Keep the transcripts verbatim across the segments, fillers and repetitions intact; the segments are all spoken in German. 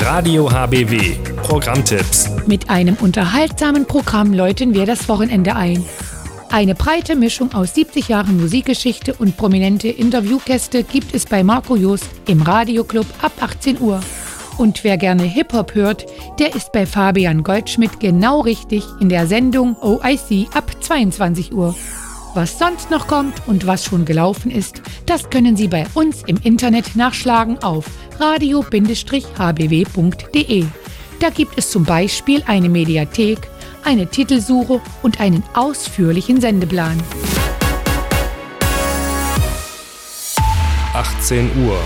Radio H B W. Programmtipps. Mit einem unterhaltsamen Programm läuten wir das Wochenende ein. Eine breite Mischung aus siebzig Jahren Musikgeschichte und prominente Interviewgäste gibt es bei Marco Joost im Radioclub ab achtzehn Uhr. Und wer gerne Hip-Hop hört, der ist bei Fabian Goldschmidt genau richtig in der Sendung O I C ab zweiundzwanzig Uhr. Was sonst noch kommt und was schon gelaufen ist, das können Sie bei uns im Internet nachschlagen auf radio Bindestrich h b w punkt d e. Da gibt es zum Beispiel eine Mediathek, eine Titelsuche und einen ausführlichen Sendeplan. achtzehn Uhr.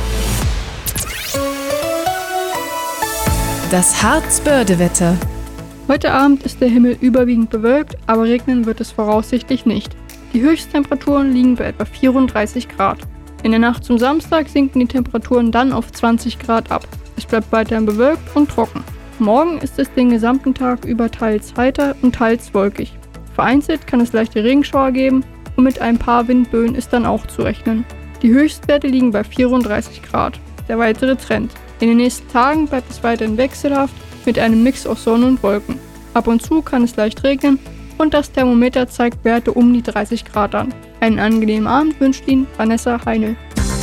Das Harzbörde-Wetter. Heute Abend ist der Himmel überwiegend bewölkt, aber regnen wird es voraussichtlich nicht. Die Höchsttemperaturen liegen bei etwa vierunddreißig Grad. In der Nacht zum Samstag sinken die Temperaturen dann auf zwanzig Grad ab. Es bleibt weiterhin bewölkt und trocken. Morgen ist es den gesamten Tag über teils heiter und teils wolkig. Vereinzelt kann es leichte Regenschauer geben und mit ein paar Windböen ist dann auch zu rechnen. Die Höchstwerte liegen bei vierunddreißig Grad. Der weitere Trend. In den nächsten Tagen bleibt es weiterhin wechselhaft mit einem Mix aus Sonne und Wolken. Ab und zu kann es leicht regnen und das Thermometer zeigt Werte um die dreißig Grad an. Einen angenehmen Abend wünscht Ihnen Vanessa Heinl.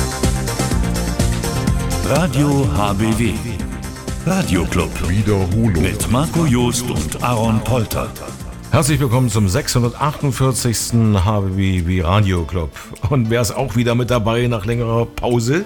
Radio H B W. Radioclub. Wiederholung. Mit Marco Joost und Aaron Polter. Herzlich willkommen zum sechshundertachtundvierzigsten H B W Radioclub. Und wer ist auch wieder mit dabei nach längerer Pause?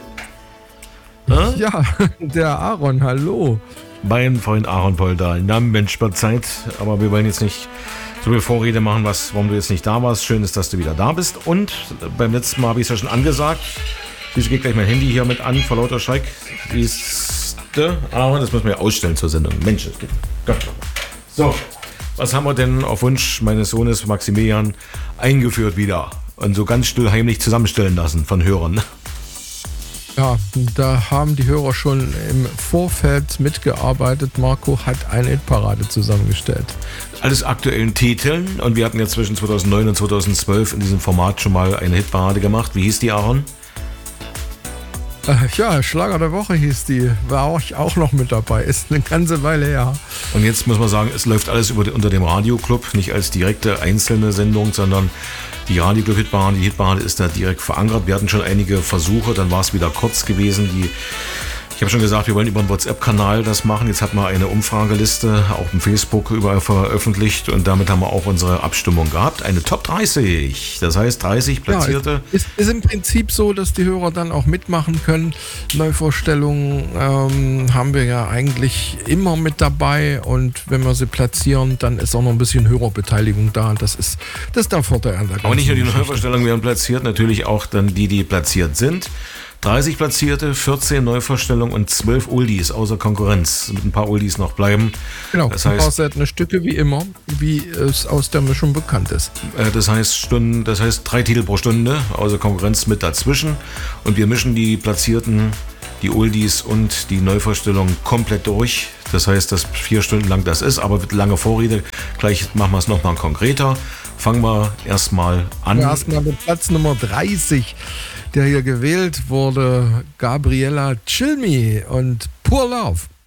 Hm? Ja, der Aaron, hallo. Mein Freund Aaron Polter. Na Mensch, wird Zeit, aber wir wollen jetzt nicht so viel Vorrede machen, was, warum du jetzt nicht da warst. Schön ist, dass du wieder da bist. Und beim letzten Mal habe ich es ja schon angesagt. Wieso geht gleich mein Handy hier mit an, vor lauter Schreck? Siehste, Aaron, das müssen wir ausstellen zur Sendung. Mensch, das geht. Gott. So, was haben wir denn auf Wunsch meines Sohnes Maximilian eingeführt wieder? Und so ganz still heimlich zusammenstellen lassen von Hörern. Ja, da haben die Hörer schon im Vorfeld mitgearbeitet. Marco hat eine Hitparade zusammengestellt. Alles aktuellen Titeln. Und wir hatten ja zwischen zweitausendneun und zweitausendzwölf in diesem Format schon mal eine Hitparade gemacht. Wie hieß die, Aaron? Äh, ja, Schlager der Woche hieß die. War auch, auch noch mit dabei. Ist eine ganze Weile her. Und jetzt muss man sagen, es läuft alles über, unter dem Radioclub. Nicht als direkte einzelne Sendung, sondern die Radioclub-Hitparade, die Hitparade ist da direkt verankert. Wir hatten schon einige Versuche, dann war es wieder kurz gewesen. Die, ich habe schon gesagt, wir wollen über einen WhatsApp-Kanal das machen. Jetzt hat man eine Umfrageliste auch im Facebook überall veröffentlicht und damit haben wir auch unsere Abstimmung gehabt. Eine Top dreißig, das heißt dreißig Platzierte. Ja, es ist, ist im Prinzip so, dass die Hörer dann auch mitmachen können. Neuvorstellungen ähm, haben wir ja eigentlich immer mit dabei und wenn wir sie platzieren, dann ist auch noch ein bisschen Hörerbeteiligung da. Das ist, das ist der Vorteil an der ganzen Aber nicht nur die Geschichte. Neuvorstellungen werden platziert, natürlich auch dann die, die platziert sind. dreißig Platzierte, vierzehn Neuvorstellungen und zwölf Oldies außer Konkurrenz. Mit ein paar Oldies noch bleiben. Genau, das ein heißt, paar seltene Stücke wie immer, wie es aus der Mischung bekannt ist. Äh, das heißt Stunden, das heißt drei Titel pro Stunde, außer Konkurrenz mit dazwischen. Und wir mischen die Platzierten, die Oldies und die Neuvorstellungen komplett durch. Das heißt, dass vier Stunden lang das ist, aber mit langer Vorrede. Gleich machen wir es nochmal konkreter. Fangen wir erstmal an. Erstmal mit Platz Nummer dreißig. Der hier gewählt wurde, Gabriella Cilmi und Poor Love.